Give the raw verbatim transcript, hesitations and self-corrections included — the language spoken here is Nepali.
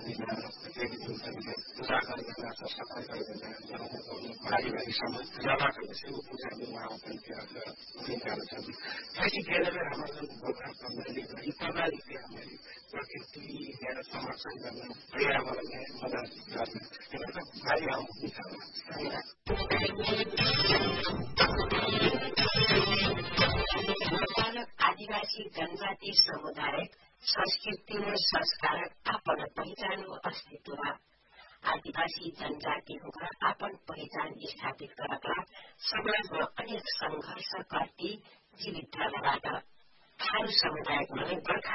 पूजा गरेर जान्छ सफाइ गरेर जान्छ बारी बारीसम्म पूजा राखेपछि ऊ पूजा निर्वाह पनि भूमिकाहरू छन् त्यसै धेरै हाम्रो जुन गोर्खा प्रणाली यी प्रणालीले हामीले प्रकृति लिएर संरक्षण गर्न पर्यावरणलाई मदत गर्न एउटा भारी हाम्रो भूमिका हो। आदिवासी जनजाति समुदाय संस्कृति र संस्कार आपन पहिचान व अस्तित्व आदिवासी जनजातिहरूका आपन पहिचान स्थापित गर्नका समाजमा अनेक संघर्ष कर्ती जीवित रहनबाट थारू समुदायको गोर्खा